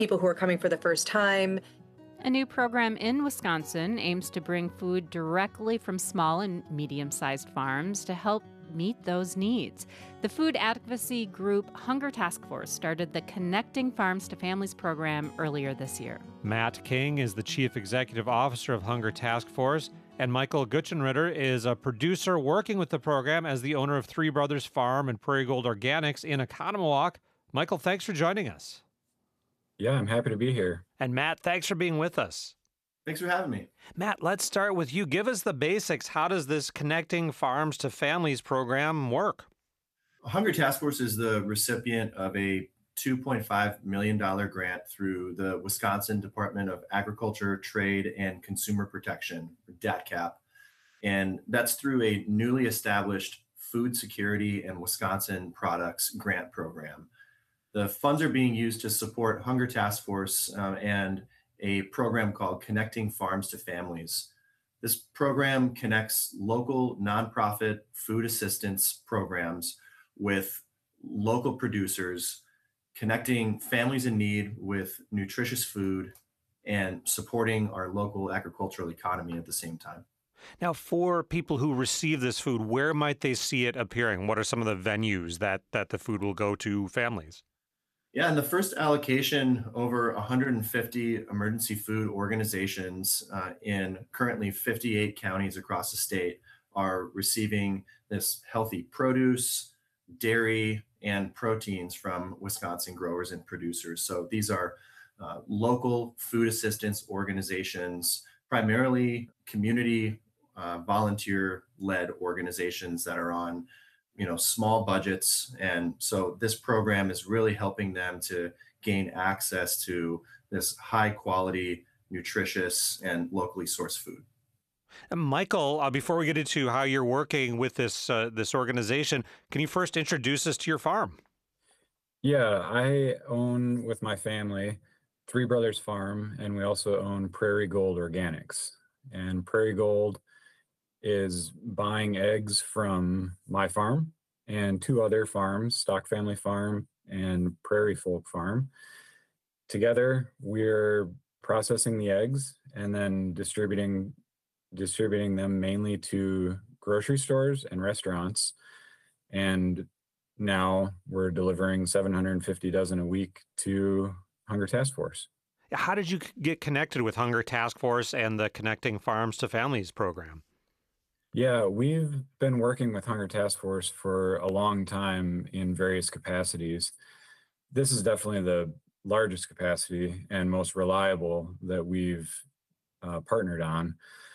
people who are coming for the first time. A new program in Wisconsin aims to bring food directly from small and medium sized farms to help meet those needs. The food advocacy group Hunger Task Force started the Connecting Farms to Families program earlier this year. Matt King is the Chief Executive Officer of Hunger Task Force, and Michael Gutschenritter is a producer working with the program as the owner of Three Brothers Farm and Prairie Gold Organics in Oconomowoc. Michael, thanks for joining us. Yeah, I'm happy to be here. And Matt, thanks for being with us. Thanks for having me. Matt, let's start with you. Give us the basics. How does this Connecting Farms to Families program work? Hunger Task Force is the recipient of a $2.5 million grant through the Wisconsin Department of Agriculture, Trade, and Consumer Protection, or DATCAP. And that's through a newly established Food Security and Wisconsin Products Grant Program. The funds are being used to support Hunger Task Force and a program called Connecting Farms to Families. This program connects local nonprofit food assistance programs with local producers, connecting families in need with nutritious food and supporting our local agricultural economy at the same time. Now, for people who receive this food, where might they see it appearing? What are some of the venues that the food will go to families? Yeah, in the first allocation, over 150 emergency food organizations in currently 58 counties across the state are receiving this healthy produce, dairy, and proteins from Wisconsin growers and producers. So these are local food assistance organizations, primarily community volunteer-led organizations that are on small budgets. And so this program is really helping them to gain access to this high quality, nutritious, and locally sourced food. And Michael, before we get into how you're working with this organization, can you first introduce us to your farm? Yeah, I own with my family Three Brothers Farm, and we also own Prairie Gold Organics. And Prairie Gold is buying eggs from my farm and two other farms, Stock Family Farm and Prairie Folk Farm. Together, we're processing the eggs and then distributing them mainly to grocery stores and restaurants. And now we're delivering 750 dozen a week to Hunger Task Force. How did you get connected with Hunger Task Force and the Connecting Farms to Families program? Yeah, we've been working with Hunger Task Force for a long time in various capacities. This is definitely the largest capacity and most reliable that we've partnered on.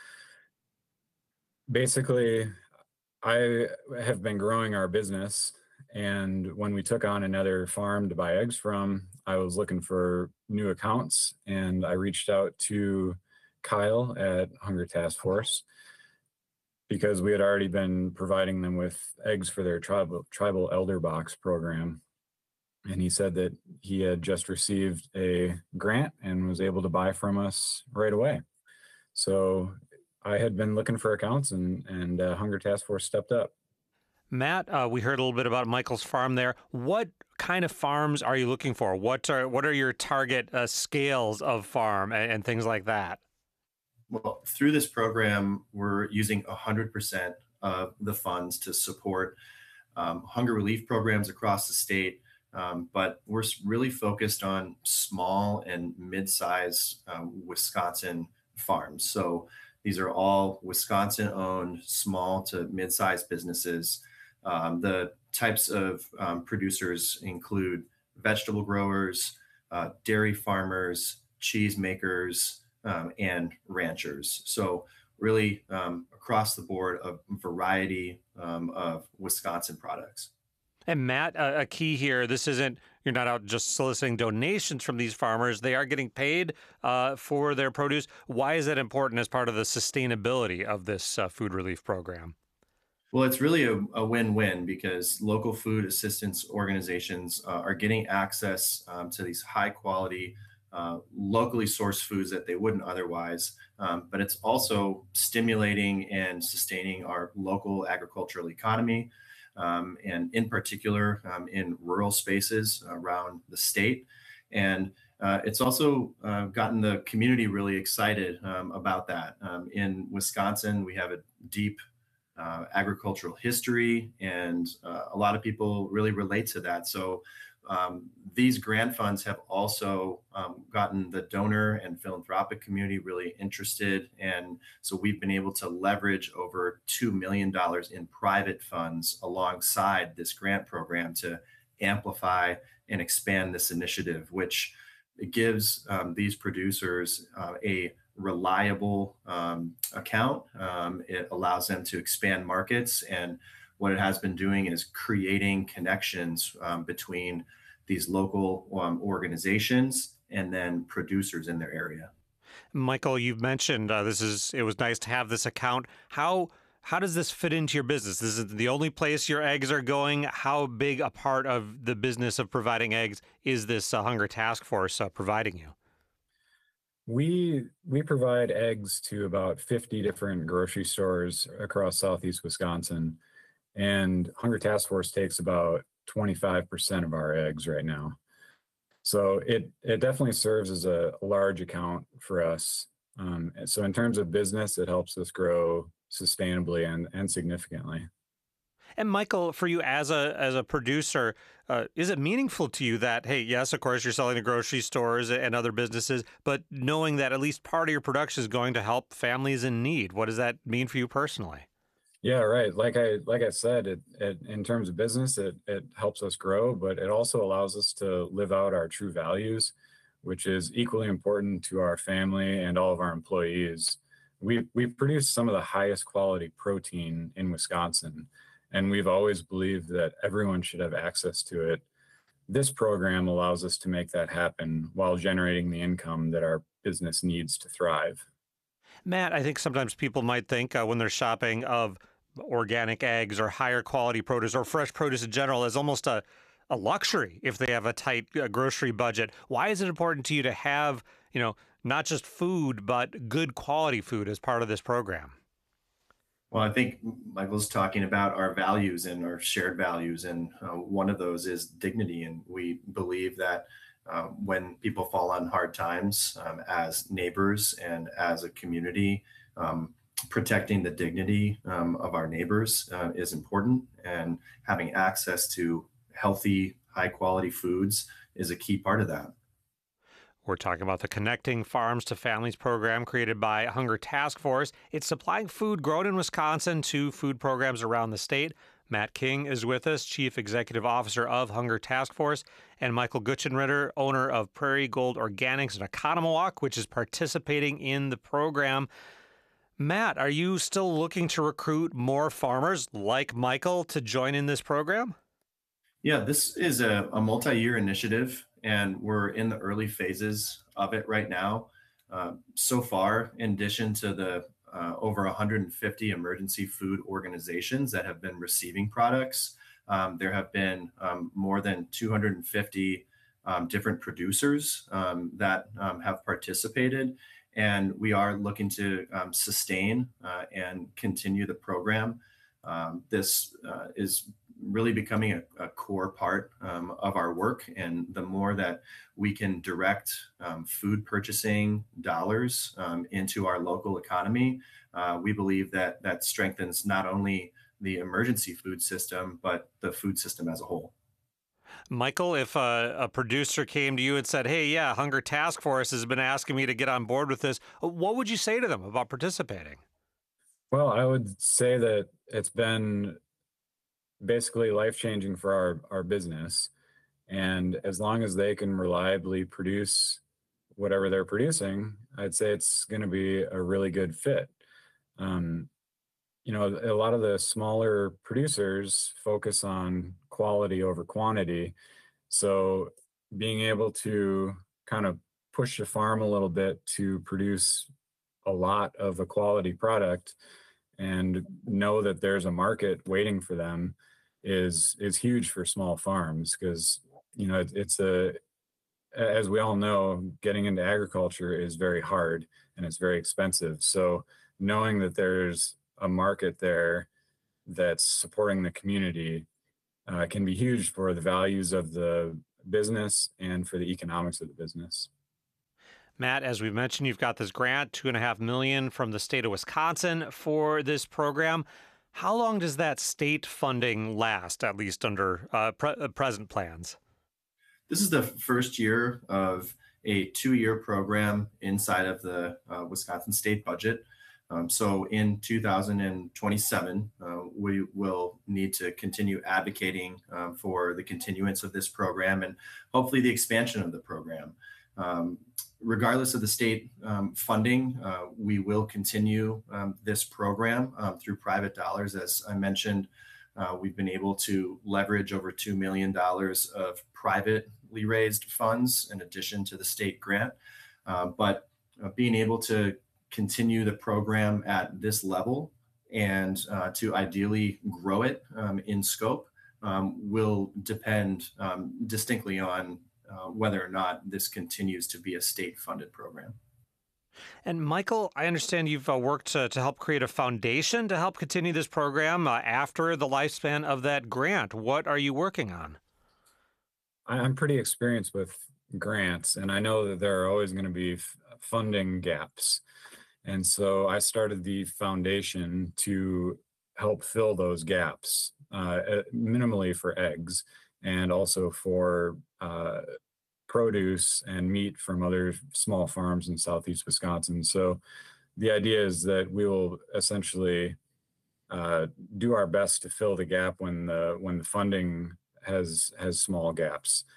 Basically, I have been growing our business, and when we took on another farm to buy eggs from, I was looking for new accounts, and I reached out to Kyle at Hunger Task Force because we had already been providing them with eggs for their tribal elder box program. And he said that he had just received a grant and was able to buy from us right away. So I had been looking for accounts, and Hunger Task Force stepped up. Matt, we heard a little bit about Michael's farm there. What kind of farms are you looking for? What are your target scales of farm and things like that? Well, through this program, we're using 100% of the funds to support hunger relief programs across the state. But we're really focused on small and mid-sized Wisconsin farms. So these are all Wisconsin-owned small to mid-sized businesses. The types of producers include vegetable growers, dairy farmers, cheese makers, and ranchers. So really across the board, a variety of Wisconsin products. And Matt, a key here, you're not out just soliciting donations from these farmers. They are getting paid for their produce. Why is that important as part of the sustainability of this food relief program? Well, it's really a win-win because local food assistance organizations are getting access to these high quality, locally sourced foods that they wouldn't otherwise. But it's also stimulating and sustaining our local agricultural economy. And in particular in rural spaces around the state. And It's also gotten the community really excited about that. In Wisconsin, we have a deep agricultural history, and a lot of people really relate to that. So these grant funds have also gotten the donor and philanthropic community really interested. And so we've been able to leverage over $2 million in private funds alongside this grant program to amplify and expand this initiative, which it gives these producers a reliable account. It allows them to expand markets. And what it has been doing is creating connections between these local organizations and then producers in their area. Michael, you've mentioned it was nice to have this account. How does this fit into your business? This is the only place your eggs are going. How big a part of the business of providing eggs is this Hunger Task Force providing you? We provide eggs to about 50 different grocery stores across southeast Wisconsin, and Hunger Task Force takes about 25% of our eggs right now. So it definitely serves as a large account for us. So in terms of business, it helps us grow sustainably and significantly. And Michael, for you as a producer, is it meaningful to you that, hey, yes, of course, you're selling to grocery stores and other businesses, but knowing that at least part of your production is going to help families in need? What does that mean for you personally? Yeah, right. Like I said, in terms of business, it helps us grow, but it also allows us to live out our true values, which is equally important to our family and all of our employees. We produce some of the highest quality protein in Wisconsin, and we've always believed that everyone should have access to it. This program allows us to make that happen while generating the income that our business needs to thrive. Matt, I think sometimes people might think when they're shopping of organic eggs or higher quality produce or fresh produce in general as almost a luxury if they have a tight grocery budget. Why is it important to you to have, not just food, but good quality food as part of this program? Well, I think Michael's talking about our values and our shared values. And one of those is dignity. And we believe that when people fall on hard times as neighbors and as a community, protecting the dignity of our neighbors is important. And having access to healthy, high quality foods is a key part of that. We're talking about the Connecting Farms to Families program created by Hunger Task Force. It's supplying food grown in Wisconsin to food programs around the state. Matt King is with us, Chief Executive Officer of Hunger Task Force, and Michael Gutschenritter, owner of Prairie Gold Organics in Oconomowoc, which is participating in the program. Matt, are you still looking to recruit more farmers like Michael to join in this program? Yeah, this is a multi-year initiative, and we're in the early phases of it right now. So far, in addition to the over 150 emergency food organizations that have been receiving products, there have been more than 250 different producers that have participated. And we are looking to sustain and continue the program. This is really becoming a core part of our work. And the more that we can direct food purchasing dollars into our local economy, we believe that that strengthens not only the emergency food system, but the food system as a whole. Michael, if a producer came to you and said, hey, yeah, Hunger Task Force has been asking me to get on board with this, what would you say to them about participating? Well, I would say that it's been basically life-changing for our business. And as long as they can reliably produce whatever they're producing, I'd say it's going to be a really good fit. Um, a lot of the smaller producers focus on quality over quantity. So being able to kind of push the farm a little bit to produce a lot of a quality product and know that there's a market waiting for them is huge for small farms because it's as we all know, getting into agriculture is very hard and it's very expensive. So knowing that there's a market there that's supporting the community can be huge for the values of the business and for the economics of the business. Matt, as we've mentioned, you've got this grant, $2.5 million from the state of Wisconsin for this program. How long does that state funding last, at least under present plans? This is the first year of a 2-year program inside of the Wisconsin state budget. So in 2027, we will need to continue advocating for the continuance of this program and hopefully the expansion of the program. Regardless of the state funding, we will continue this program through private dollars. As I mentioned, we've been able to leverage over $2 million of privately raised funds in addition to the state grant. But being able to continue the program at this level and to ideally grow it in scope will depend distinctly on whether or not this continues to be a state-funded program. And Michael, I understand you've worked to help create a foundation to help continue this program after the lifespan of that grant. What are you working on? I'm pretty experienced with grants, and I know that there are always going to be funding gaps. And so I started the foundation to help fill those gaps, minimally for eggs and also for produce and meat from other small farms in southeast Wisconsin. So the idea is that we will essentially do our best to fill the gap when the funding has small gaps.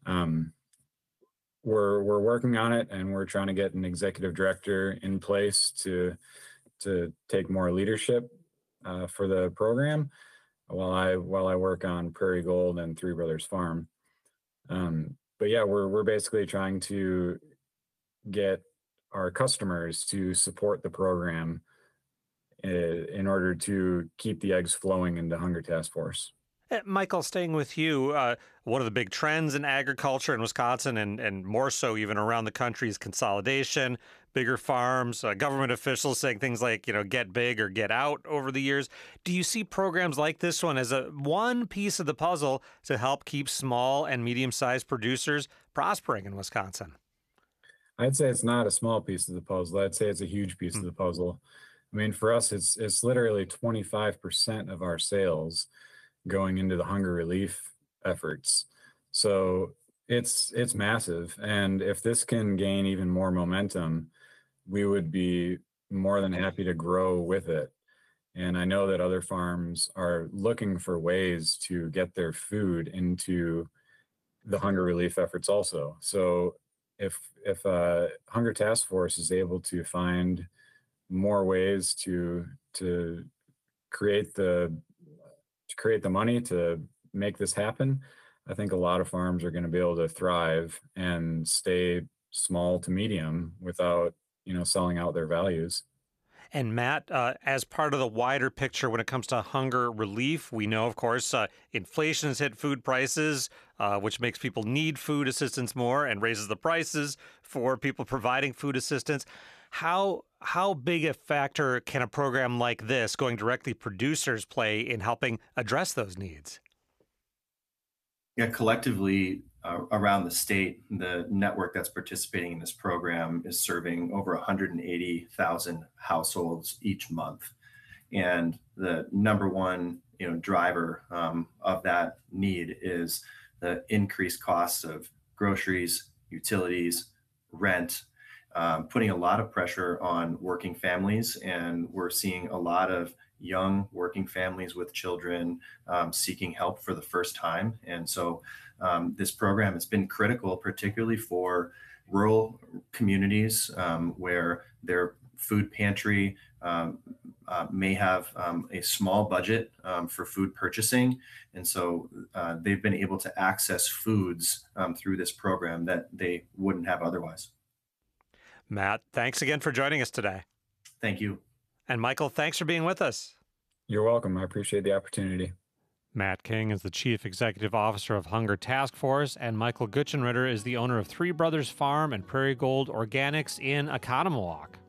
We're working on it, and we're trying to get an executive director in place to take more leadership for the program while I work on Prairie Gold and Three Brothers Farm. But yeah, we're basically trying to get our customers to support the program in order to keep the eggs flowing into Hunger Task Force. Michael, staying with you, one of the big trends in agriculture in Wisconsin and more so even around the country is consolidation, bigger farms, government officials saying things like, get big or get out over the years. Do you see programs like this one as one piece of the puzzle to help keep small and medium-sized producers prospering in Wisconsin? I'd say it's not a small piece of the puzzle. I'd say it's a huge piece of the puzzle. I mean, for us, it's literally 25% of our sales going into the hunger relief efforts. So it's massive. And if this can gain even more momentum, we would be more than happy to grow with it. And I know that other farms are looking for ways to get their food into the hunger relief efforts also. So if Hunger Task Force is able to find more ways to create the money to make this happen, I think a lot of farms are going to be able to thrive and stay small to medium without, selling out their values. And Matt, as part of the wider picture when it comes to hunger relief, we know, of course, inflation has hit food prices, which makes people need food assistance more and raises the prices for people providing food assistance. How big a factor can a program like this, going directly to producers, play in helping address those needs? Yeah, collectively around the state, the network that's participating in this program is serving over 180,000 households each month. And the number one driver of that need is the increased costs of groceries, utilities, rent, putting a lot of pressure on working families. And we're seeing a lot of young working families with children seeking help for the first time. And so this program has been critical, particularly for rural communities where their food pantry may have a small budget for food purchasing. And so they've been able to access foods through this program that they wouldn't have otherwise. Matt, thanks again for joining us today. Thank you. And Michael, thanks for being with us. You're welcome. I appreciate the opportunity. Matt King is the Chief Executive Officer of Hunger Task Force, and Michael Gutschenritter is the owner of Three Brothers Farm and Prairie Gold Organics in Oconomowoc.